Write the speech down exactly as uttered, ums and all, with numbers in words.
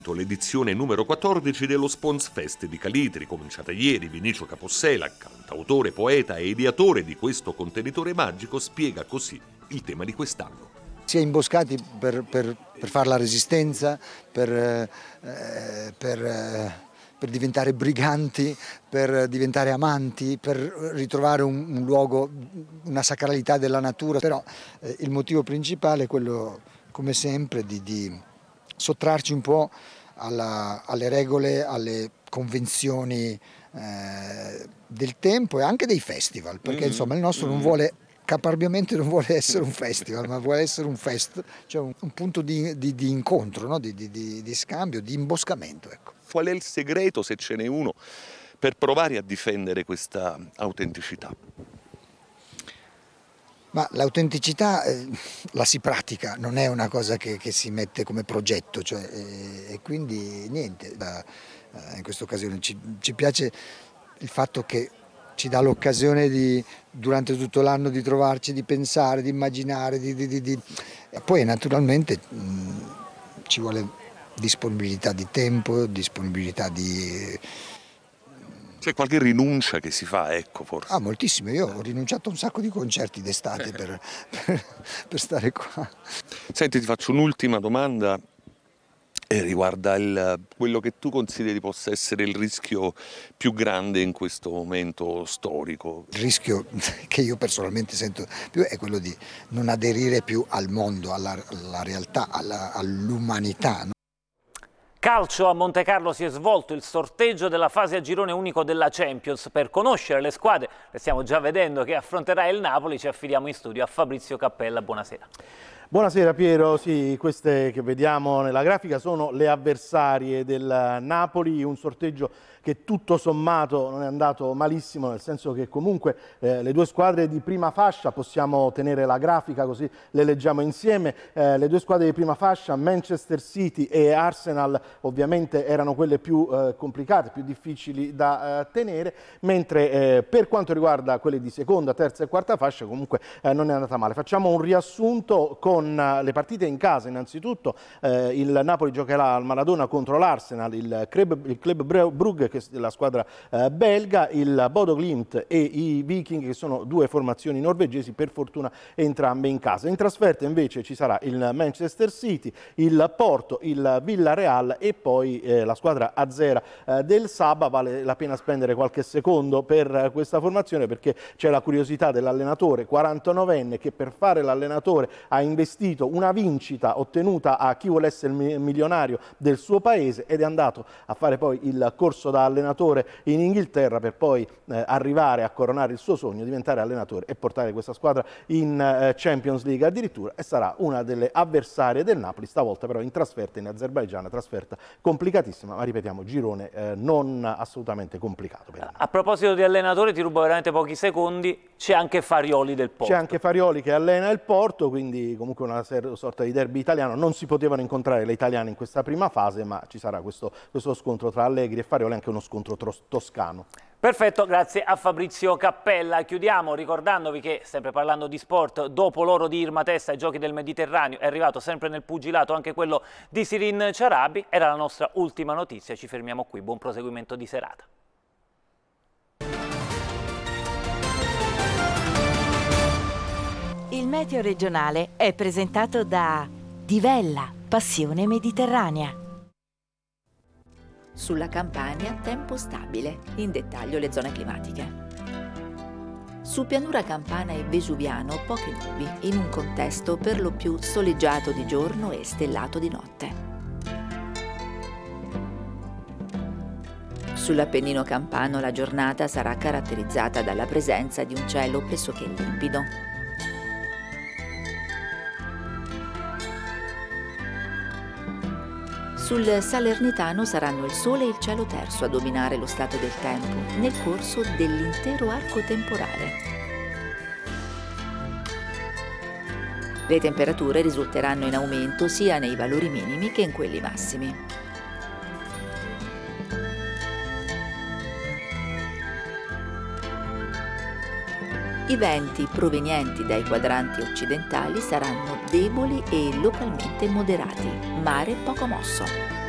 L'edizione numero quattordici dello Spons Fest di Calitri, cominciata ieri. Vinicio Capossela, cantautore, poeta e ideatore di questo contenitore magico, spiega così il tema di quest'anno. Si è imboscati per, per, per fare la resistenza, per, eh, per, eh, per diventare briganti, per diventare amanti, per ritrovare un, un luogo, una sacralità della natura. Però eh, il motivo principale è quello, come sempre, di, di sottrarci un po' alla, alle regole, alle convenzioni eh, del tempo e anche dei festival, perché mm-hmm. insomma il nostro mm-hmm. non vuole, caparbiamente non vuole essere un festival, ma vuole essere un fest, cioè un, un punto di, di, di incontro, no? di, di, di, di scambio, di imboscamento. Ecco. Qual è il segreto, se ce n'è uno, per provare a difendere questa autenticità? Ma l'autenticità eh, la si pratica, non è una cosa che, che si mette come progetto, cioè, eh, e quindi niente, da, eh, in questa occasione ci, ci piace il fatto che ci dà l'occasione di, durante tutto l'anno, di trovarci, di pensare, di immaginare, di, di, di, di... E poi naturalmente mh, ci vuole disponibilità di tempo, disponibilità di... C'è qualche rinuncia che si fa, ecco, forse? Ah, moltissimo. Io ho rinunciato a un sacco di concerti d'estate per, per, per stare qua. Senti, ti faccio un'ultima domanda e riguarda il, quello che tu consideri possa essere il rischio più grande in questo momento storico. Il rischio che io personalmente sento più è quello di non aderire più al mondo, alla, alla realtà, alla, all'umanità, no? Calcio, a Montecarlo si è svolto il sorteggio della fase a girone unico della Champions. Per conoscere le squadre, le stiamo già vedendo, che affronterà il Napoli, ci affidiamo in studio a Fabrizio Cappella. Buonasera. Buonasera Piero, sì, queste che vediamo nella grafica sono le avversarie del Napoli, un sorteggio che tutto sommato non è andato malissimo, nel senso che comunque eh, le due squadre di prima fascia, possiamo tenere la grafica così le leggiamo insieme, eh, le due squadre di prima fascia, Manchester City e Arsenal, ovviamente erano quelle più eh, complicate, più difficili da eh, tenere, mentre eh, per quanto riguarda quelle di seconda, terza e quarta fascia comunque eh, non è andata male. Facciamo un riassunto con le partite in casa. Innanzitutto eh, il Napoli giocherà al Maradona contro l'Arsenal, il Club, il Club Brugge, che è la squadra eh, belga, il Bodo Glimt e i Viking, che sono due formazioni norvegesi, per fortuna entrambe in casa. In trasferta invece ci sarà il Manchester City, il Porto, il Villarreal e poi eh, la squadra azera eh, del Saba. Vale la pena spendere qualche secondo per eh, questa formazione, perché c'è la curiosità dell'allenatore quarantanovenne che per fare l'allenatore ha investito una vincita ottenuta a Chi vuole essere il milionario del suo paese ed è andato a fare poi il corso da allenatore in Inghilterra per poi eh, arrivare a coronare il suo sogno, diventare allenatore e portare questa squadra in eh, Champions League addirittura, e sarà una delle avversarie del Napoli, stavolta però in trasferta in Azerbaigian, trasferta complicatissima, ma ripetiamo, girone eh, non assolutamente complicato per il Napoli. A proposito di allenatore, ti rubo veramente pochi secondi, c'è anche Farioli del Porto. C'è anche Farioli che allena il Porto, quindi comunque una sorta di derby italiano. Non si potevano incontrare le italiane in questa prima fase, ma ci sarà questo, questo scontro tra Allegri e Farioli, anche uno scontro toscano. Perfetto, grazie a Fabrizio Cappella. Chiudiamo ricordandovi che, sempre parlando di sport, dopo l'oro di Irma Testa ai Giochi del Mediterraneo è arrivato sempre nel pugilato anche quello di Sirin Ciarabi. Era la nostra ultima notizia, ci fermiamo qui, buon proseguimento di serata. Il meteo regionale è presentato da Divella, passione mediterranea. Sulla Campania tempo stabile, in dettaglio le zone climatiche. Su pianura campana e vesuviano poche nubi, in un contesto per lo più soleggiato di giorno e stellato di notte. Sull'Appennino campano la giornata sarà caratterizzata dalla presenza di un cielo pressoché limpido. Sul Salernitano saranno il sole e il cielo terzo a dominare lo stato del tempo nel corso dell'intero arco temporale. Le temperature risulteranno in aumento sia nei valori minimi che in quelli massimi. I venti provenienti dai quadranti occidentali saranno deboli e localmente moderati, mare poco mosso.